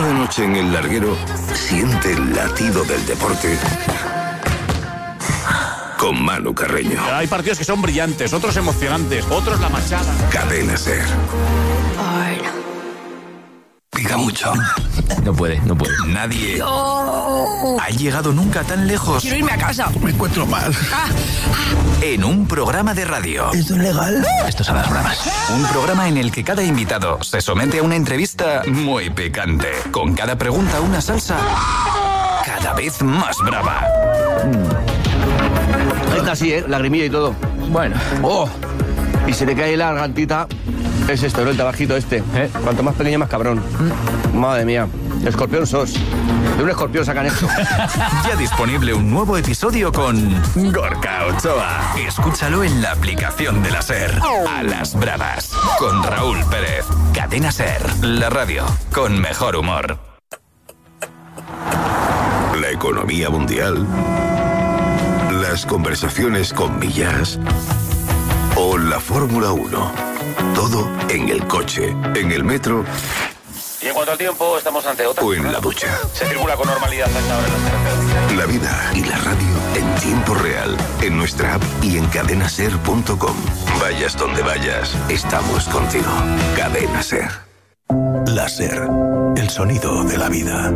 Cada noche en el larguero, siente el latido del deporte con Manu Carreño. Hay partidos que son brillantes, otros emocionantes, otros la machada. Cadena SER. Pica mucho. No puede. Nadie ha llegado nunca tan lejos. Quiero irme a casa. Me encuentro mal. En un programa de radio. ¿Esto es legal? Esto es a las bravas. Un programa en el que cada invitado se somete a una entrevista muy picante. Con cada pregunta una salsa cada vez más brava. Está así, lagrimilla y todo. Bueno. ¡Oh! Y se te cae la gargantita. Es esto, ¿no? El tabajito este. Cuanto más pequeño, más cabrón. Madre mía. Escorpión sos. De un escorpión sacan esto. Ya disponible un nuevo episodio con Gorka Ochoa. Escúchalo en la aplicación de la SER. A las bravas. Con Raúl Pérez. Cadena SER. La radio con mejor humor. La economía mundial. Las conversaciones con millas. O la Fórmula 1. Todo en el coche, en el metro. Y en cuanto al tiempo, estamos ante otra. O en la ducha. Se circula con normalidad hasta ahora en las carreteras. La vida y la radio en tiempo real. En nuestra app y en cadenaser.com. Vayas donde vayas, estamos contigo. Cadena SER. La SER. El sonido de la vida.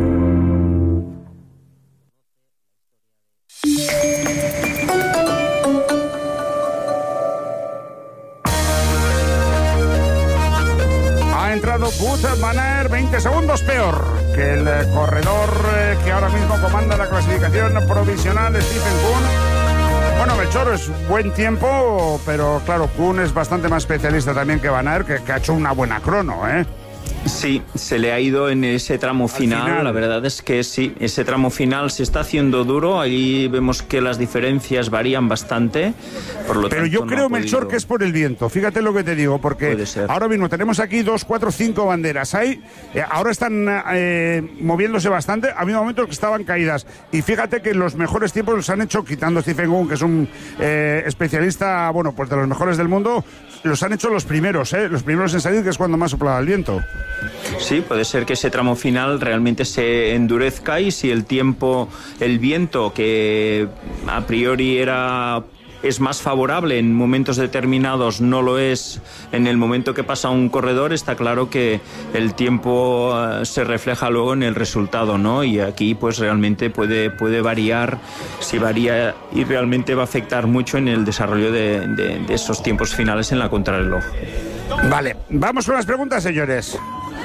Wout van Aert, 20 segundos peor que el corredor que ahora mismo comanda la clasificación provisional, Stephen Koen. Bueno, Melchor, es buen tiempo, pero claro, Koen es bastante más especialista también que Van Aert, que ha hecho una buena crono, ¿eh? Sí, se le ha ido en ese tramo final. La verdad es que sí, ese tramo final se está haciendo duro. Ahí vemos que las diferencias varían bastante. Pero yo creo, Melchor, que es por el viento. Fíjate lo que te digo, porque ahora mismo tenemos aquí 2, 4, 5 banderas. Ahora están moviéndose bastante. Ha habido momentos que estaban caídas. Y fíjate que los mejores tiempos los han hecho, quitando Stephen Koen, que es un especialista, bueno, pues de los mejores del mundo, los han hecho los primeros en salir, que es cuando más soplaba el viento. Sí, puede ser que ese tramo final realmente se endurezca y si el viento que a priori es más favorable en momentos determinados, no lo es en el momento que pasa un corredor, está claro que el tiempo se refleja luego en el resultado, ¿no? Y aquí pues realmente puede variar, si varía, y realmente va a afectar mucho en el desarrollo de esos tiempos finales en la contrarreloj. Vale, vamos con las preguntas, señores.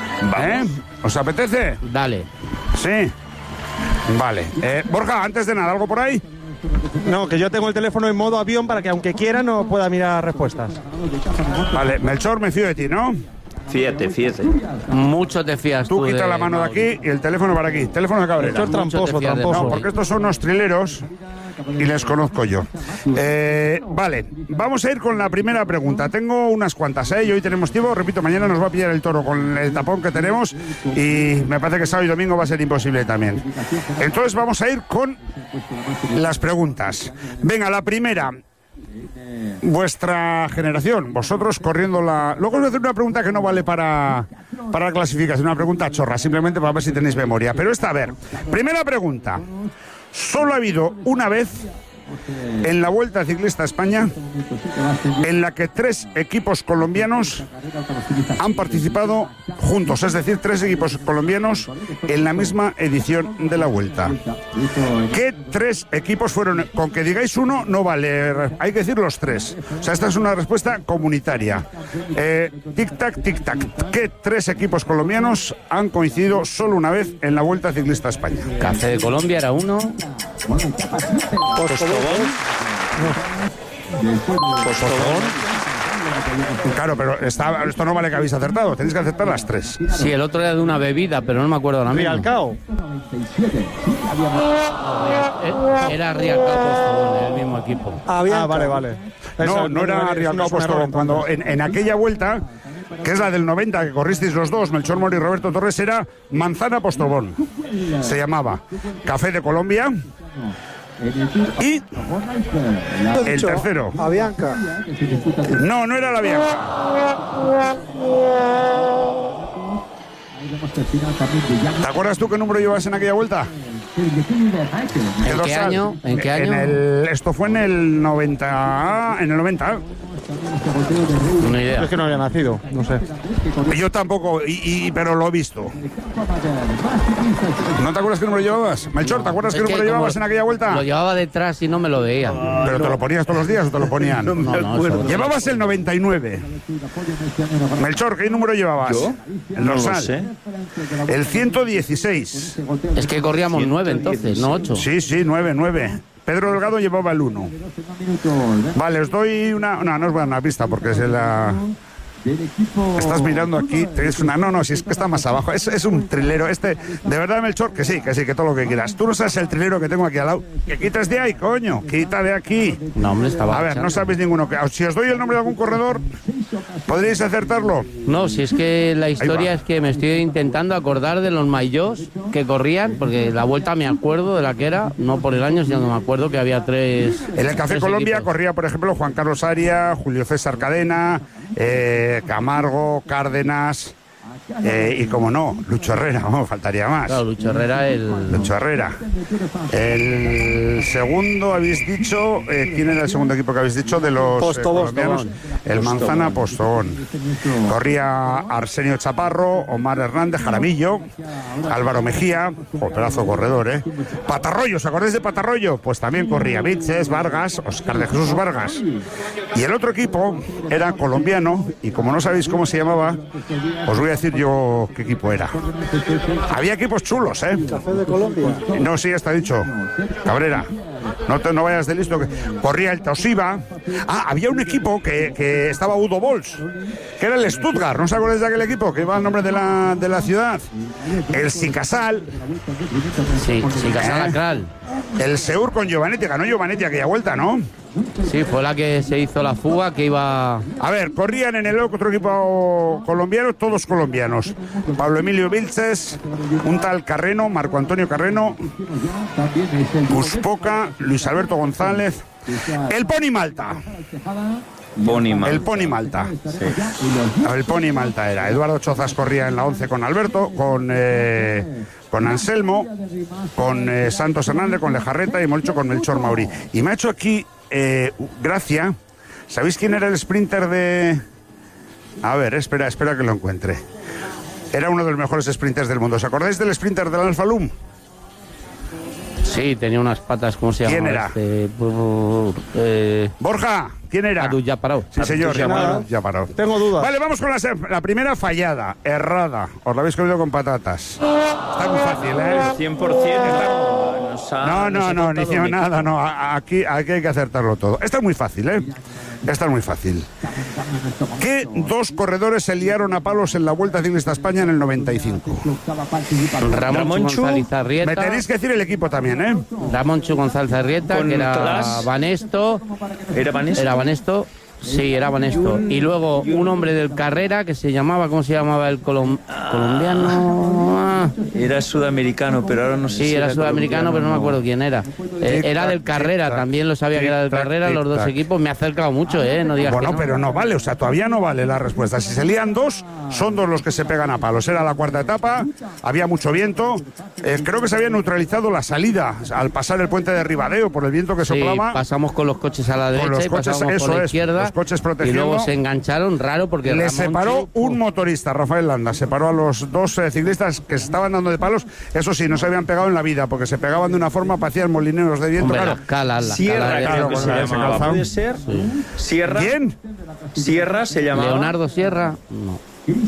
¿Os apetece? Dale. Sí. Vale. Borja, antes de nada, ¿algo por ahí? No, que yo tengo el teléfono en modo avión para que aunque quiera no pueda mirar respuestas. Vale, Melchor, me fío de ti, ¿no? Fíjate. Mucho te fías tú. Tú quita la mano de aquí y el teléfono para aquí. Teléfono de Cabrera. Melchor tramposo. No, porque estos son unos trileros y les conozco yo. Vale, vamos a ir con la primera pregunta. Tengo unas cuantas, y hoy tenemos tiempo. Repito, mañana nos va a pillar el toro con el tapón que tenemos y me parece que sábado y domingo va a ser imposible también. Entonces vamos a ir con las preguntas. Venga, la primera. Vuestra generación, vosotros corriendo la... Luego os voy a hacer una pregunta que no vale para clasificación, una pregunta chorra, simplemente para ver si tenéis memoria. Pero esta, a ver, primera pregunta. Solo ha habido una vez en la Vuelta Ciclista a España en la que 3 equipos colombianos han participado juntos, es decir, 3 equipos colombianos en la misma edición de la Vuelta. ¿Qué 3 equipos fueron? Con que digáis uno no vale, hay que decir los 3. O sea, esta es una respuesta comunitaria. Tic-tac, tic-tac. ¿Qué 3 equipos colombianos han coincidido solo una vez en la Vuelta Ciclista a España? Café de Colombia era uno. Claro, pero esto no vale que habéis acertado, tenéis que acertar las 3. Sí, el otro era de una bebida, pero no me acuerdo ahora mismo. Rialcao. Era Rialcao Postobón, el mismo equipo. Vale. No era Rialcao Postobón. Cuando en aquella vuelta, que es la del 90, que corristeis los dos, Melchor Moro y Roberto Torres, era Manzana Postobón. Se llamaba Café de Colombia. Y el tercero, Avianca. No era la Avianca. ¿Te acuerdas tú qué número llevas en aquella vuelta? ¿En qué año? ¿En qué año? Esto fue en el 90. En el 90. Una idea. Es que no había nacido, no sé. Yo tampoco, pero lo he visto. ¿No te acuerdas qué número llevabas? Melchor, ¿te acuerdas qué número llevabas en aquella vuelta? Lo llevaba detrás y no me lo veía. ¿Pero te lo ponías todos los días o te lo ponían? No, Llevabas el 99. Melchor, ¿qué número llevabas? ¿Yo? El No lo dorsal. sé. El 116. Es que corríamos 9 entonces, no 8. Sí, 9. Pedro Delgado llevaba el 1. Vale, os doy una... No os voy a dar una pista porque es la... Estás mirando aquí, es una... No, si es que está más abajo. Es un trilero. De verdad, Melchor, que sí, que todo lo que quieras. Tú no sabes el trilero que tengo aquí al lado. Que quites de ahí, coño. Quita de aquí. No, hombre, estaba... A ver, no sabéis ninguno. Si os doy el nombre de algún corredor, ¿podríais acertarlo? No, si es que la historia es que me estoy intentando acordar de los maillós que corrían, porque la vuelta me acuerdo de la que era, no por el año, sino que me acuerdo que había 3. En el Café Colombia corría, por ejemplo, Juan Carlos Aria, Julio César Cadena, Camargo, Cárdenas y, como no, Lucho Herrera, faltaría más. Claro, Lucho Herrera, Lucho Herrera. El segundo, habéis dicho, ¿quién era el segundo equipo que habéis dicho de los colombianos? El Manzana Postobón. Corría Arsenio Chaparro, Omar Hernández, Jaramillo, Álvaro Mejía, pedazo corredor, ¿eh? Patarroyo, ¿os acordáis de Patarroyo? Pues también corría Vitses, Vargas, Oscar de Jesús Vargas. Y el otro equipo era colombiano, y como no sabéis cómo se llamaba, os voy a decir yo qué equipo era. Había equipos chulos, ¿eh? ¿Café de Colombia? No, sí, está dicho. Cabrera. No vayas de listo. Corría el Toshiba. Había un equipo que estaba Udo Bols, que era el Stuttgart. ¿No os acordáis de aquel equipo? Que iba al nombre de la ciudad. El Sicasal. Sí, Sicasal Acral. El Seur con Giovanetti. Ganó Giovanetti aquella vuelta, ¿no? Sí, fue la que se hizo la fuga, que iba... A ver, corrían en el otro equipo colombiano, todos colombianos. Pablo Emilio Vilches, un tal Carreno, Marco Antonio Carreno, Buspoca, Luis Alberto González, el Pony Malta. El Pony Malta. Sí. El Pony Malta era. Eduardo Chozas corría en la 11 con Alberto, con Anselmo, con Santos Hernández, con Lejarreta y Molcho con Melchor Maurí. Y me ha hecho aquí gracia. ¿Sabéis quién era el sprinter de...? A ver, espera que lo encuentre. Era uno de los mejores sprinters del mundo. ¿Os acordáis del sprinter del Alfa Lum? Sí, tenía unas patas, ¿cómo se llama? ¿Quién era? Borja, ¿quién era? Adu Yaparov. Sí, señor, Yaparov. Tengo dudas. Vale, vamos con la primera fallada, errada. Os la habéis comido con patatas. Está muy fácil, ¿eh? 100%. No, ni hicimos nada, no. Aquí hay que acertarlo todo. Está muy fácil, ¿eh? Está muy fácil. ¿Qué dos corredores se liaron a palos en la Vuelta Ciclista a España en el 95? Ramón González Arrieta. Me tenéis que decir el equipo también, ¿eh? Ramón González Arrieta, Con que era Clas. Banesto. ¿Era Banesto? Era Banesto. Sí, era Banesto. Y luego un hombre del Carrera que se llamaba, ¿cómo se llamaba el colombiano? Era sudamericano, pero ahora no sé Sí, si era sudamericano, pero no me acuerdo quién era. Era del Carrera, también lo sabía que era del Carrera, los dos equipos. Me ha acercado mucho, no digas Bueno, que no. pero no vale, o sea, todavía no vale la respuesta. Si se lían dos, son dos los que se pegan a palos. Era la cuarta etapa, había mucho viento. Creo que se había neutralizado la salida al pasar el puente de Ribadeo por el viento que Sí, soplaba. pasamos con los coches a la derecha los y coches, pasamos eso por la es, izquierda. los coches Y protegiendo. luego se engancharon, raro, porque Le Ramón separó un motorista, Rafael Landa, separó a los dos ciclistas que se estaban dando de palos. Eso sí, no se habían pegado en la vida, porque se pegaban de una forma, parecían molineros de viento. Hombre, Claro. las calas, Sierra, ya- creo que con se ese llamaba. calzado. ¿Puede ser? Sierra. ¿Quién? Sierra se llamaba. Leonardo Sierra, no.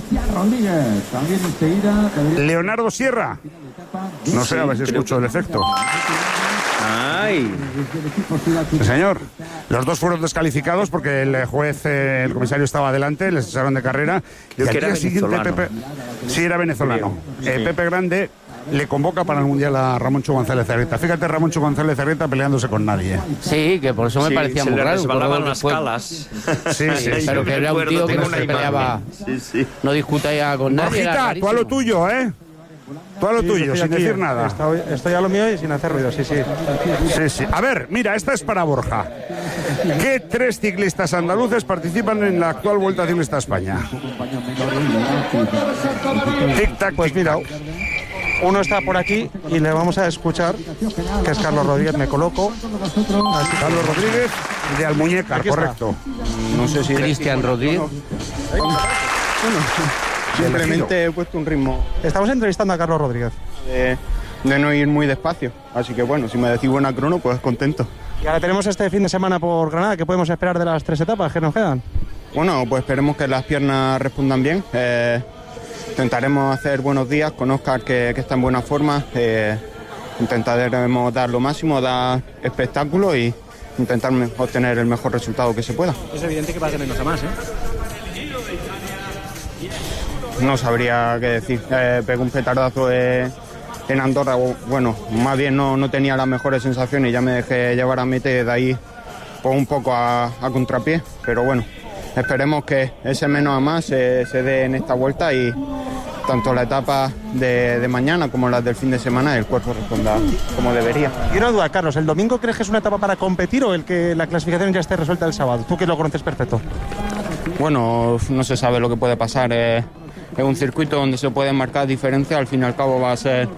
Leonardo Sierra. No sé, a ver si escucho el efecto. Ay. Sí, señor. Los dos fueron descalificados porque el juez, el comisario estaba adelante, les echaron de carrera. Creo y al que era día siguiente, venezolano. Pepe. Sí, era venezolano. Creo, sí. Pepe Grande le convoca para el Mundial a Ramoncho González Arrieta. Fíjate, Ramoncho González Arrieta peleándose con nadie. Sí, que por eso me Sí, parecía se muy le raro. resbalaban Recuerdo que las fue- calas. Sí, sí, sí. Pero que era un tío que no Tengo se una peleaba, imagen. Sí, sí. no discutía con nadie. era Borjita, tú a lo rarísimo. tuyo, ¿eh? Tú a lo tuyo, sin decir nada. Estoy a lo mío y sin hacer ruido, sí. Sí. A ver, mira, esta es para Borja. ¿Qué 3 ciclistas andaluces participan en la actual Vuelta Ciclista a España? Tic-tac, pues mira, uno está por aquí y le vamos a escuchar, que es Carlos Rodríguez. Me coloco. Así, Carlos Rodríguez de Almuñécar, correcto. No sé si Cristian Rodríguez. Simplemente he puesto un ritmo. Estamos entrevistando a Carlos Rodríguez. De no ir muy despacio. Así que bueno, si me decís buena crono, pues contento. Y ahora tenemos este fin de semana por Granada. ¿Qué podemos esperar de las 3 etapas que nos quedan? Bueno, pues esperemos que las piernas respondan bien. Intentaremos hacer buenos días con Óscar, que está en buena forma. Intentaremos dar lo máximo, dar espectáculo y intentar obtener el mejor resultado que se pueda. Es evidente que va a tener nota más, ¿eh? No sabría qué decir. Pegó un petardazo en Andorra. Bueno, más bien no tenía las mejores sensaciones y ya me dejé llevar a meta y de ahí pues, un poco a contrapié. Pero bueno, esperemos que ese menos a más se dé en esta vuelta y tanto la etapa de mañana como las del fin de semana el cuerpo responda como debería. Y una duda, Carlos, ¿el domingo crees que es una etapa para competir o el que la clasificación ya esté resuelta el sábado? Tú que lo conoces perfecto. Bueno, no se sabe lo que puede pasar. Es un circuito donde se pueden marcar diferencias. Al fin y al cabo va a ser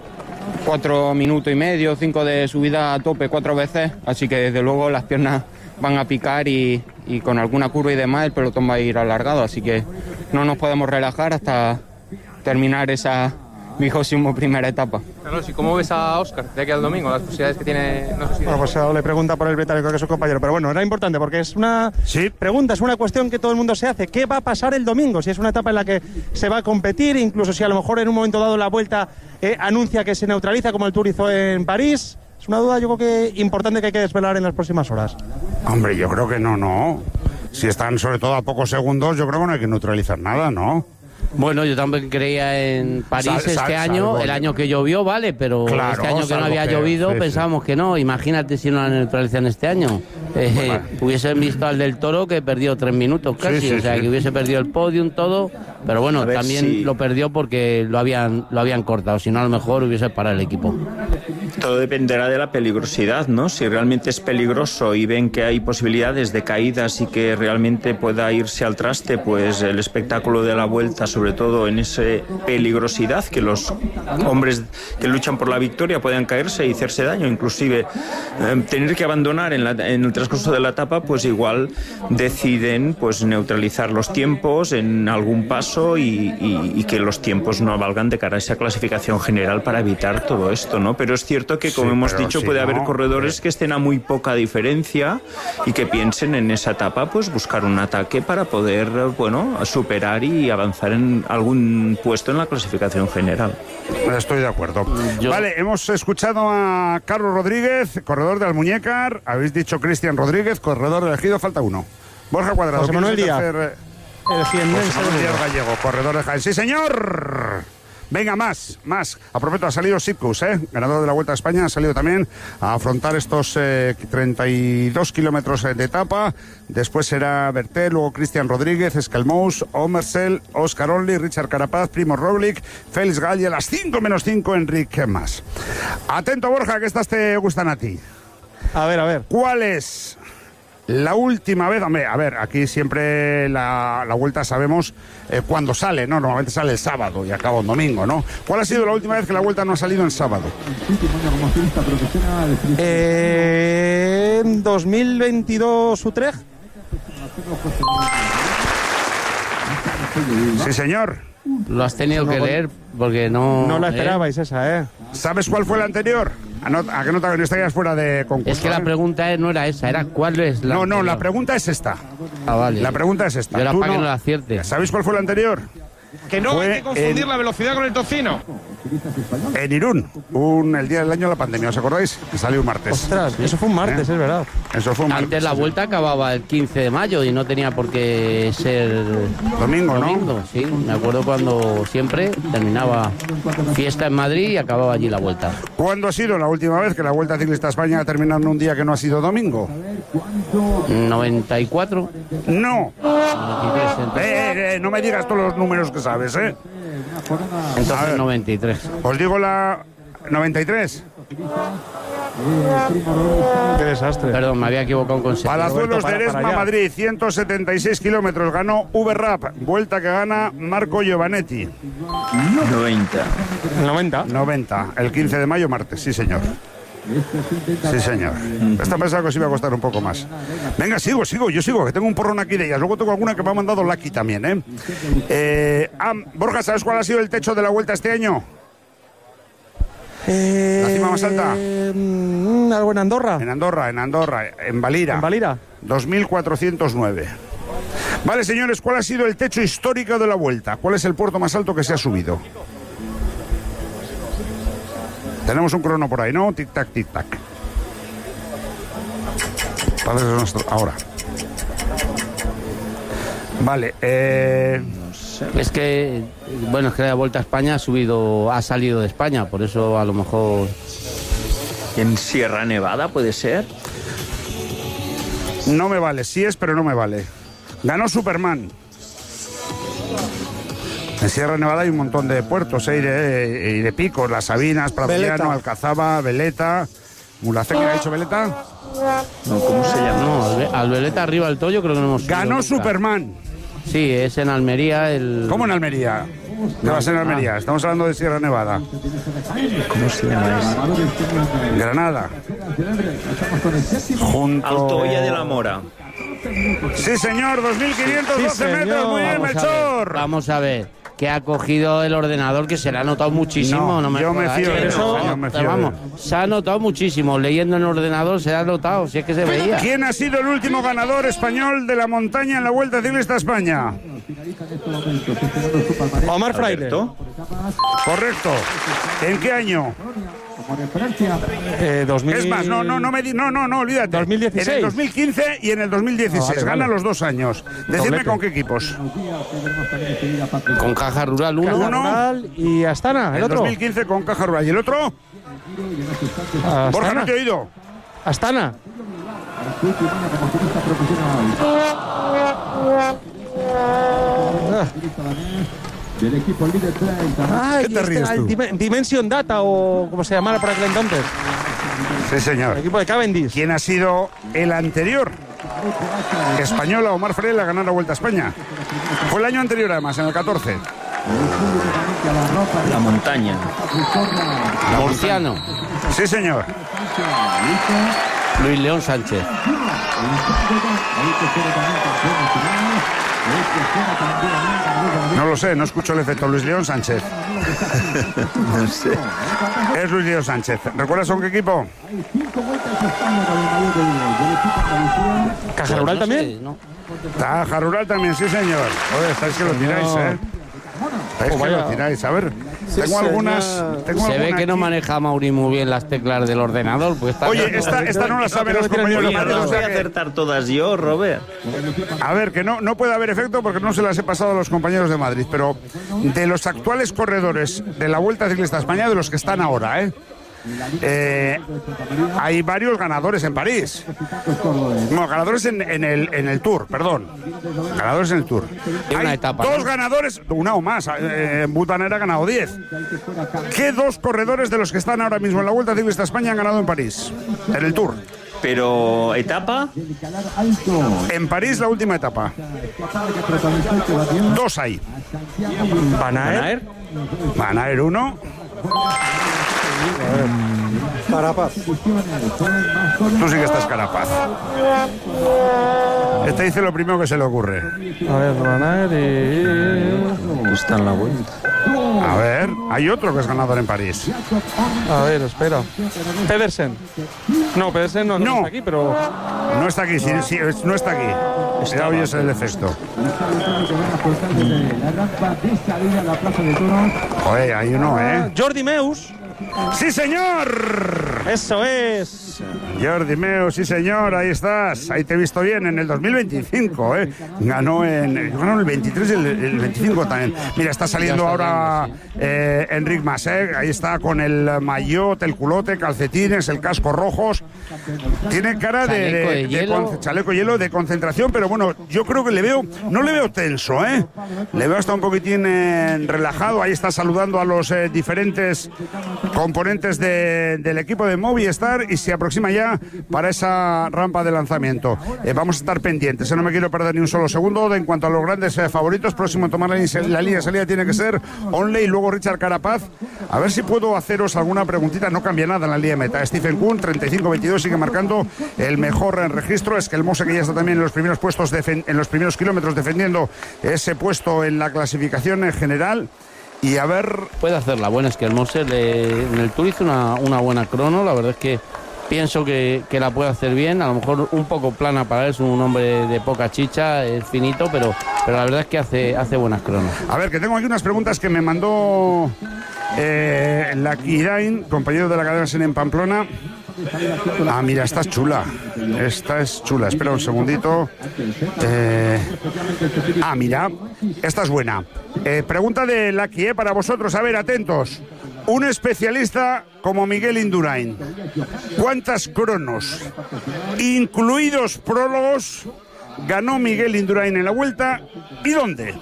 4 minutos y medio, 5 de subida a tope 4 veces. Así que desde luego las piernas van a picar y con alguna curva y demás el pelotón va a ir alargado. Así que no nos podemos relajar hasta terminar esa 21ª etapa. Carlos, ¿y cómo ves a Óscar de aquí al domingo? Las posibilidades que tiene... No sé si... Bueno, pues le pregunta por el británico, que es su compañero. Pero bueno, era importante porque es una pregunta, es una cuestión que todo el mundo se hace. ¿Qué va a pasar el domingo? Si es una etapa en la que se va a competir, incluso si a lo mejor en un momento dado la Vuelta anuncia que se neutraliza como el Tour hizo en París. Es una duda, yo creo que importante, que hay que desvelar en las próximas horas. Hombre, yo creo que no. Si están sobre todo a pocos segundos, yo creo que no hay que neutralizar nada, ¿no? Bueno, yo también creía en París este año, el año que llovió, vale, pero claro, este año que no había llovido pensábamos que no. Imagínate si no la neutralizan este año. Hubiesen visto al del Toro que perdió 3 minutos casi, que hubiese perdido el podium, todo, pero bueno, también lo perdió porque lo habían cortado, si no a lo mejor hubiese parado el equipo. Todo dependerá de la peligrosidad, ¿no? Si realmente es peligroso y ven que hay posibilidades de caídas y que realmente pueda irse al traste, pues el espectáculo de la Vuelta, sobre todo en esa peligrosidad, que los hombres que luchan por la victoria puedan caerse y hacerse daño, inclusive tener que abandonar en el transcurso de la etapa, pues igual deciden pues neutralizar los tiempos en algún paso y que los tiempos no valgan de cara a esa clasificación general para evitar todo esto, ¿no? Pero es cierto que, como hemos dicho, puede haber corredores que estén a muy poca diferencia y que piensen en esa etapa pues buscar un ataque para poder, superar y avanzar en algún puesto en la clasificación general. Estoy de acuerdo. Vale, hemos escuchado a Carlos Rodríguez, corredor de Almuñécar. Habéis dicho Cristian Rodríguez, corredor de Ejido, falta uno. Borja Cuadrado. José Manuel Díaz. José Manuel Díaz Gallego, corredor de Jaén. ¡Sí, señor! Venga, más. A propósito, ha salido Sitkus, ganador de la Vuelta a España, ha salido también a afrontar estos 32 kilómetros de etapa. Después será Bertel, luego Cristian Rodríguez, Eskelmous, Omersel, Óscar Only, Richard Carapaz, Primo Roglic, Félix Galle, a las 5 menos 5, Enrique Mas. Atento, Borja, que estas te gustan a ti. A ver. ¿Cuál es la última vez? Hombre, a ver, aquí siempre la Vuelta sabemos cuándo sale, ¿no? Normalmente sale el sábado y acaba un domingo, ¿no? ¿Cuál ha sido la última vez que la Vuelta no ha salido en sábado? En 2022 Utrecht. Sí, señor. Lo has tenido que leer porque no... No la esperabais esa, ¿Sabes cuál fue la anterior? ¿A qué no estarías fuera de concurso? Es que la pregunta no era esa, era cuál es la anterior. La pregunta es esta. Ah, vale. La pregunta es esta. Yo era para que no la acierte. ¿Sabéis cuál fue la anterior? Que no hay que confundir la velocidad con el tocino. En Irún, el día del año de la pandemia, ¿os acordáis? Que salió un martes. Ostras, eso fue un martes, es verdad. Eso fue un martes. Antes la Vuelta acababa el 15 de mayo y no tenía por qué ser domingo, ¿no? Sí, me acuerdo cuando siempre terminaba fiesta en Madrid y acababa allí la Vuelta. ¿Cuándo ha sido la última vez que la Vuelta Ciclista a España ha terminado en un día que no ha sido domingo? 94. No. 93, no me digas todos los números que sabes, Entonces 93. Os digo la 93. Qué desastre. Perdón, me había equivocado con Palazuelos de Eresma, Madrid, 176 kilómetros. Ganó VRAP, vuelta que gana Marco Giovanetti. 90. El 15 de mayo, martes, sí señor. Sí, señor. Esta pensaba que os iba a costar un poco más. Venga, sigo, yo sigo, que tengo un porrón aquí de ellas. Luego tengo alguna que me ha mandado Lucky también, Borja, ¿sabes cuál ha sido el techo de la Vuelta este año? ¿La cima más alta? ¿Algo en Andorra? En Andorra, en Valira. ¿En Valira? 2.409. Vale, señores, ¿cuál ha sido el techo histórico de la Vuelta? ¿Cuál es el puerto más alto que se ha subido? Tenemos un crono por ahí, ¿no? Tic-tac, tic-tac. Ahora. Vale, Es que, bueno, es que la Vuelta a España ha salido de España, por eso a lo mejor... ¿En Sierra Nevada puede ser? No me vale, sí es, pero no me vale. Ganó Superman. En Sierra Nevada hay un montón de puertos y de picos, Las Sabinas, Pratillano, Alcazaba, Veleta. ¿Mulacé que ha hecho Veleta? No, ¿cómo se llama? No, al Veleta arriba del Toyo creo que no hemos... Ganó Superman. Sí, es en Almería ¿Cómo en Almería? ¿Qué va a ser en Almería? Estamos hablando de Sierra Nevada. ¿Cómo se llama eso? Granada. Altoya de la Mora. Sí, señor, 2.512 metros. Muy bien, Melchor. Vamos a ver. Que ha cogido el ordenador, que se le ha notado muchísimo. Yo me fío de eso. Vamos, se ha notado muchísimo. Leyendo en el ordenador se ha notado, si es que se veía. ¿Quién ha sido el último ganador español de la montaña en la Vuelta Ciclista a España? Omar Fraile. Correcto. ¿En qué año? 2000... Es más, no, olvídate. 2016. En el 2015 y en el 2016. Gana los 2 años. Decidme Doblete. con qué equipos. Con Caja Rural 1. Caja Rural y Astana, el otro. 2015 con Caja Rural. ¿Y el otro? Astana. Borja, no te he oído. Astana. Del equipo líder 30. ¿Qué te ríes tú? Dimension Data o como se llamara por aquel entonces. Sí, señor. El equipo de Cavendish. ¿Quién ha sido el anterior español a Omar Fraile a ganar la Vuelta a España? Fue el año anterior, además, en el 14. La montaña. Murciano. Sí, señor. Luis León Sánchez. No lo sé, no escucho el efecto. Luis León Sánchez. No sé. Es Luis León Sánchez. ¿Recuerdas con qué equipo? ¿Caja Rural también? Caja Rural también, sí, señor. Joder, estáis que lo tiráis, ¿eh? Estáis que lo tiráis. A ver, tengo algunas... Se ve que no maneja Mauri muy bien las teclas del ordenador. Pues Oye, esta no la saben los compañeros. Oye, no las voy a acertar todas yo, Robert. A ver, que no puede haber efecto porque no se las he pasado a los compañeros de Madrid, pero de los actuales corredores de la Vuelta Ciclista a España, de los que están ahora, hay varios ganadores en París. No, ganadores en el Tour, perdón. Ganadores en el Tour. Hay dos ganadores, una o más. Butanera ha ganado 10. ¿Qué 2 corredores de los que están ahora mismo en la Vuelta Ciclista a España han ganado en París? En el Tour. Pero, ¿etapa? En París, la última etapa. 2 hay. Van Aert 1. Carapaz. Tú sí que estás Carapaz. Este dice lo primero que se le ocurre. A ver, Van Aert y... Está en la Vuelta. A ver, hay otro que es ganador en París. A ver, espera. Pedersen. No, Pedersen no está aquí, pero... No está aquí, sí, no está aquí. Ya oyes el efecto. Joder, hay uno, Jordi Meus. ¡Sí, señor! Eso es. Jordi Meu, sí señor, ahí estás. Ahí te he visto bien en el 2025, ¿eh? Ganó en el 23 y el 25 también. Mira, está saliendo ahora Enric Mas, ¿eh? Ahí está con el maillot, el culote, calcetines, el casco rojos. Tiene cara de chaleco hielo, de concentración, pero bueno, yo creo que no le veo tenso, ¿eh? Le veo hasta un poquitín relajado. Ahí está saludando a los diferentes componentes del equipo de Movistar y se aproxima ya para esa rampa de lanzamiento. Vamos a estar pendientes, no me quiero perder ni un solo segundo. En cuanto a los grandes favoritos, próximo a tomar la línea de salida tiene que ser Onley y luego Richard Carapaz. A ver si puedo haceros alguna preguntita. No cambia nada en la línea de meta. Stephen Kuhn, 35-22, sigue marcando el mejor registro. Es que el Mose, que ya está también en los primeros puestos, en los primeros kilómetros, defendiendo ese puesto en la clasificación general. Y a ver... Puede hacerla buena, es que el Mose en el Tour hizo una buena crono. La verdad es que pienso que la puede hacer bien, a lo mejor un poco plana para él, es un hombre de poca chicha, es finito, pero la verdad es que hace buenas cronos. A ver, que tengo aquí unas preguntas que me mandó Lucky Irain, compañero de la cadena SER en Pamplona. Ah, mira, esta es chula. Esta es chula. Espera un segundito. Mira, esta es buena. Pregunta de Lucky, para vosotros. A ver, atentos. Un especialista como Miguel Indurain, ¿cuántas cronos, incluidos prólogos, ganó Miguel Indurain en la Vuelta y dónde?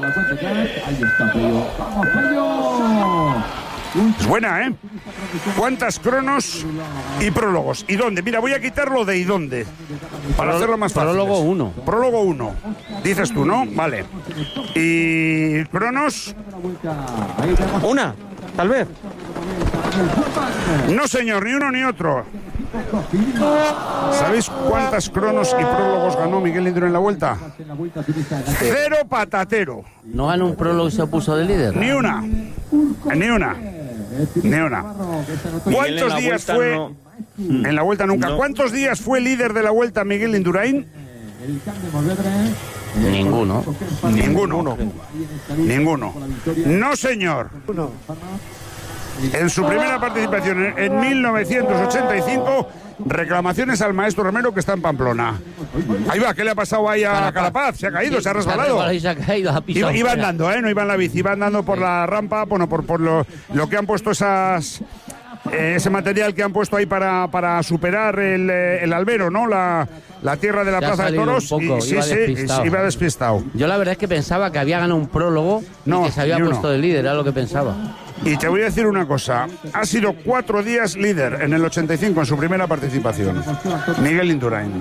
Es buena, ¿eh? ¿Cuántas cronos y prólogos? ¿Y dónde? Mira, voy a quitarlo de ¿y dónde? Para hacerlo más fácil. Prólogo 1. Prólogo 1. Dices tú, ¿no? Vale. ¿Y cronos? Una, tal vez. No, señor, ni uno ni otro. ¿Sabéis cuántas cronos y prólogos ganó Miguel Indurain en la Vuelta? 0 patatero. ¿No ganó un prólogo y se puso de líder? Ni una. ¿Cuántos días fue? En la Vuelta nunca. ¿Cuántos días fue líder de la Vuelta Miguel Indurain? Ninguno. No, señor. En su primera participación en 1985, reclamaciones al maestro Romero, que está en Pamplona. Ahí va, ¿qué le ha pasado ahí a Carapaz? Se ha caído, sí, se ha resbalado. Iba andando, no iba en la bici, iba andando por la rampa, bueno, por lo que han puesto ese material que han puesto ahí para superar el albero, ¿no? La tierra de la Plaza de Toros. Iba despistado. Yo la verdad es que pensaba que había ganado un prólogo y que se había puesto de líder, era lo que pensaba. Y te voy a decir una cosa, ha sido 4 días líder en el 85 en su primera participación, Miguel Indurain.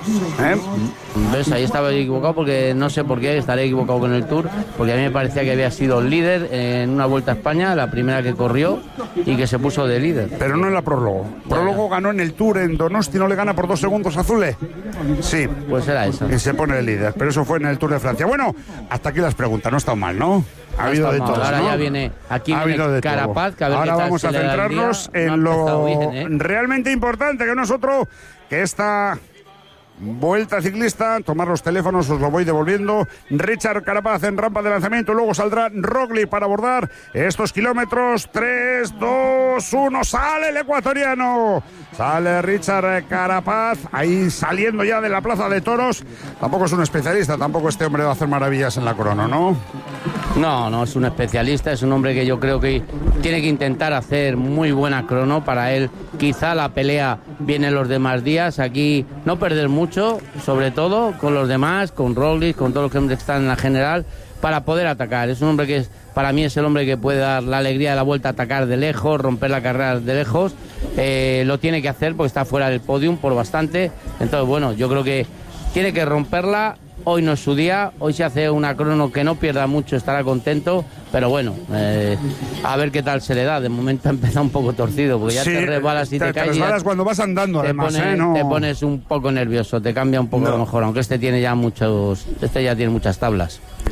¿Ves? Ahí estaba equivocado porque no sé por qué estaré equivocado con el Tour, porque a mí me parecía que había sido líder en una Vuelta a España, la primera que corrió y que se puso de líder. Pero no en la prólogo. Prólogo ganó en el Tour en Donosti, ¿no le gana por 2 segundos a Zule? Sí. Pues era eso. Y se pone de líder, pero eso fue en el Tour de Francia. Bueno, hasta aquí las preguntas, no está mal, ¿no? Ha habido de todo. Ahora ¿no? Ya viene Carapaz, que a ver ahora vamos a centrarnos en lo realmente importante, que no es otro que esta Vuelta Ciclista. Tomar los teléfonos, os lo voy devolviendo. Richard Carapaz en rampa de lanzamiento, luego saldrá Roglic para abordar estos kilómetros. 3, 2, 1, sale el ecuatoriano. Sale Richard Carapaz, ahí saliendo ya de la Plaza de Toros. Tampoco es un especialista, tampoco este hombre va a hacer maravillas en la crono, ¿no? No es un especialista, es un hombre que yo creo que tiene que intentar hacer muy buena crono. Para él quizá la pelea viene los demás días, aquí no perder mucho, sobre todo con los demás, con Roglic, con todos los que están en la general, para poder atacar. Es un hombre que para mí es el hombre que puede dar la alegría de la Vuelta, atacar de lejos, romper la carrera de lejos. Lo tiene que hacer porque está fuera del podium por bastante. Entonces, bueno, yo creo que tiene que romperla. Hoy no es su día, hoy se hace una crono que no pierda mucho, estará contento, pero bueno, a ver qué tal se le da. De momento ha empezado un poco torcido, porque ya te resbalas y te caes. Te resbalas cuando vas andando, además, ¿no? Te pones un poco nervioso, te cambia un poco a lo mejor, aunque este ya tiene muchas tablas.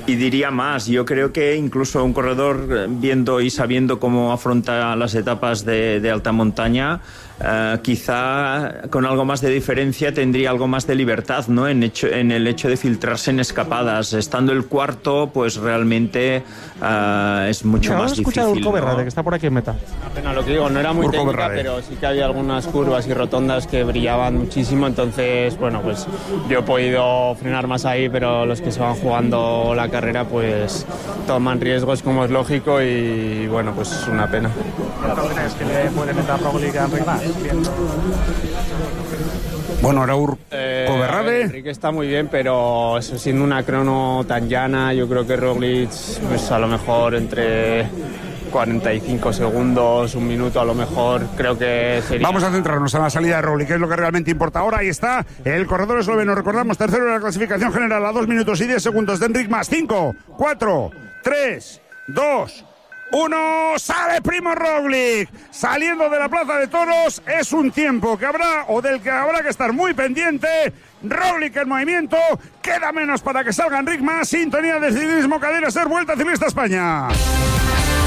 Y diría más, yo creo que incluso un corredor viendo y sabiendo cómo afronta las etapas de alta montaña, quizá con algo más de diferencia tendría algo más de libertad, ¿no? En el hecho de filtrarse en escapadas. Estando el cuarto, pues realmente es mucho más difícil. Vamos a escuchar a Urko Berrade, que está por aquí en meta. Bueno, lo que digo, no era muy técnica, pero sí que había algunas curvas y rotondas que brillaban muchísimo, entonces, bueno, pues yo he podido frenar más ahí, pero los que se van jugando la carrera, pues toman riesgos, como es lógico, y bueno, pues es una pena. ¿Cuánto crees que le puede meter a Roglic a Enric Mas? Bueno, ahora Urko Berrade. Enrique está muy bien, pero eso, siendo una crono tan llana, yo creo que Roglic, pues a lo mejor entre 45 segundos, un minuto a lo mejor, creo que sería... Vamos a centrarnos en la salida de Roglic, que es lo que realmente importa. Ahora ahí está el corredor esloveno, recordamos, tercero en la clasificación general a 2 minutos y 10 segundos de Enric Mas. 5, 4, 3, 2... 1, sale Primo Roglic, saliendo de la Plaza de Toros. Es un tiempo que habrá, o del que habrá que estar muy pendiente. Roglic en movimiento, queda menos para que salga Enric Mas. Sintonía de ciclismo, Cadena SER, Vuelta Ciclista España.